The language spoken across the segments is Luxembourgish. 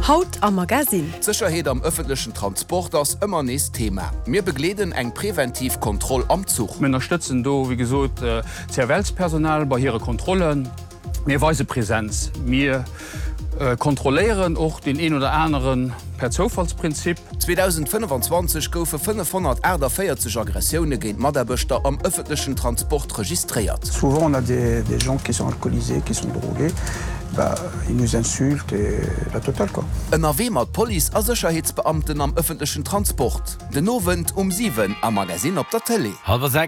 Haut am Magasin. Sicherheit am öffentlichen Transport ist immer nächstes Thema. Wir begleiten eng Präventivkontroll am Zug. Wir unterstützen da, wie gesagt, Zerwelspersonal bei ihren Kontrollen. Wir weisen Präsenz. Wir kontrollieren auch den einen oder anderen per Zufallsprinzip. 2025 goufe 540 Aggressionen gegen Maderbüchter am öffentlichen Transport registriert. Souvent on a des gens qui sont alcoolisés, qui sont drogués. Ils nous insultent et la totale quoi. NRW mat Police a Sicherheitsbeamten am öffentlichen Transport. Den Novent 7 am Magasin op der Tele. 5:30.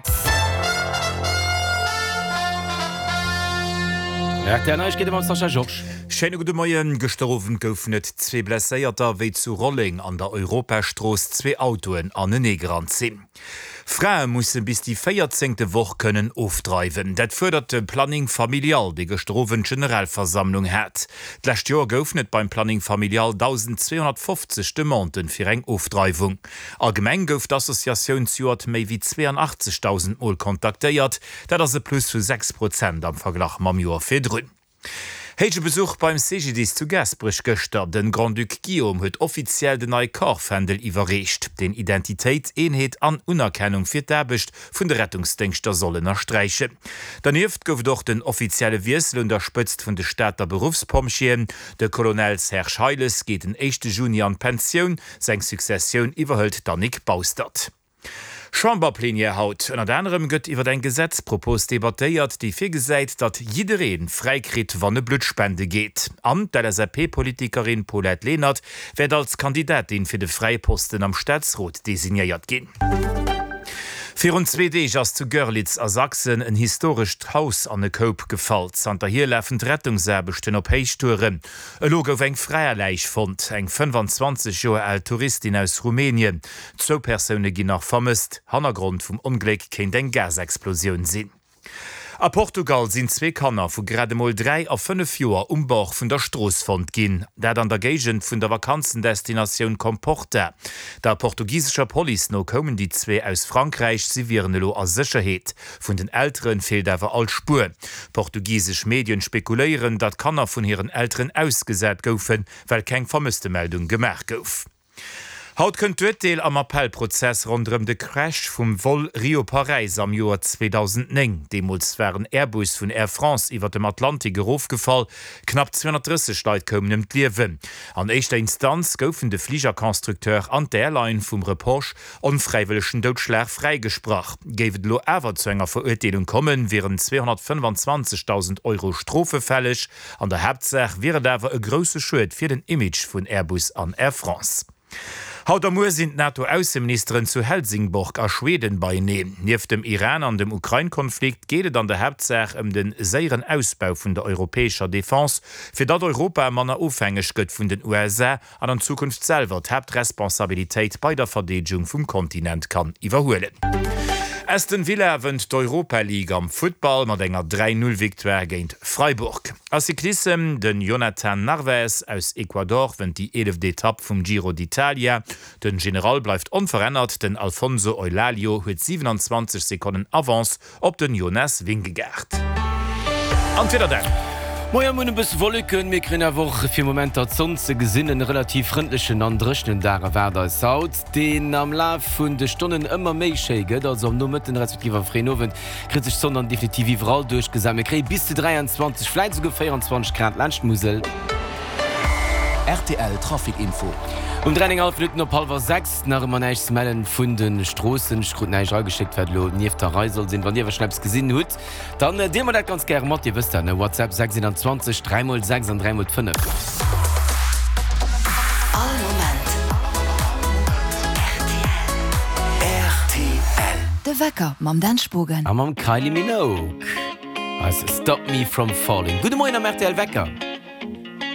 Schöne gute Morgen, gestorven goufen net 2 Blesséierter wéi zu Rolling an der Europastroos 2 Autoen an den Negrand sinn. Frauen mussssen bis die 14. Woch können aufdreiben. Dat fördert de Planning familial die gestroven Generalversammlung hat. D'lächt Jahr geöffnet beim Planning familial 1250 Demanten fir eng Aufdreibung. Allgemeng gouf d'Assoziation zuert méi wie 82.000 Mal kontaktéiert, dat as se plus zu 6% am Verglach mam Joer firrünn. Heige Besuch beim CGDs zu Gasbrich gëster. Den Grand Duc Guillaume huet offiziell den neue Korfhandel iwwerrecht. Den Identitätseenheet an Unerkennung fir d'Erbecht vun de Rettungsdenkster sollen erstreiche. Daneft gouf doch den offizielle Wiesel unterspëtzt vun de Staater Berufspomchien. De Kolonels Herr Scheiles geht den 1. Juni an Pensionioun, seg Successioun iwwerhëlt Danik Baustert. Chamberplänie haut an anderem gëtt iwwer ein Gesetzpropos debatéiert, die fir gesäit, dat jidereen freikrit wann e Blutspende geht. An der SAP-Politikerin Paulette Lehnert werd als Kandidatin fir de Freiposten am Staatsrot designiert gin. 4 ass zu Görlitz a Sachsen en historisch Haus an e Koop gefalt. Santa hier läffen Rettungserbechten op Heichtoure. E Logo eng freierleich fand, eng 25 Joer alt Touristin aus Rumänien. 2 Personen gin nach vermisst, Hannergrund vum Unglück kennt eng Gasexplosion sinn. A Portugal sind 2 Kanner vu grademol 3 a 5 Joer Bauch vun der Stroosfond ginn, dat an der Gegent vun der Vakanzendestination Comporta. Der portugiesischer Police no kommen die 2 aus Frankreich sivierennelo a Sicherheet. Vun den Älteren fehlt awer all Spur. Portugiesisch Medien spekulieren, dat Kanner vun ihren Älteren ausgesät goufen, weil keng vermisste Meldung gemerk gouf. Haut könnt Deel am Appellprozess rondem de Crash vum Vol Rio Paris am Joar 2009. Demols wären Airbus vun Air France iwwer dem Atlantik gerofgefall, knapp 230 Leiit kommen em Liewen. An eischter Instanz goufen de Fliegerkonstrukteur an der Airline vum Reproche onfreiwilligschen Doudschlag freigesprach. Gewet lo awer zu enger Verurteilung kommen, wären 225.000 € Strophe fällig. An der Hauptsach wäre dawer e grosse Schuld fir den Image vun Airbus an Air France. Haut am Moer sind NATO-Außenministerin zu Helsingborg a Schweden beinehmen. Nief dem Iran an dem Ukraine-Konflikt geht an der Hauptsach den seieren Ausbau vun der europäischer Défense, fir dat Europa manner aufhängig gëtt vun den USA an an Zukunft selber d Hauptresponsabilitéit bei der Verdegung vum Kontinent kann iwwerhoelen. Aston Villa wënnt d'Europa League am Football mat enger 3-0-Victoire géint Freiburg. As Cyklissem den Jonathan Narvaez aus Ecuador wënnt die 11. Etappe vum Giro d'Italia. Den General bleibt unverändert, den Alfonso Eulalio huet 27 Sekunden Avance op den Jonas Vingegaard. Entweder dann. Moier mun bis Wolken mé krinnner woch fir Moment dat sonze gesinnen relativ frontndlichen an drchten Dare Werder saut, den am La vun de Stonnen ëmmer méichéget, dat am no den respektiver Frenowen krit sich sondern definitiv iwall durchgesamme kré bis de 23 Fleit zu 24 Grad Landmusel. RTL Trafikinfo. Um 3,5 op 6 nach man neicht Mellen vun den Strossen Schrutneich geschickt werd lo nieef der Reisel sinn wann iwwer schnaps gesinn hut. Dann demer dat ganz ger mat wisst WhatsApp 26 3x6 und 3x5. RTL. De Wecker mam Danspogen. Am Kylie Minogue. As Stop Me From Falling. Gute Morgen am RTL Wecker.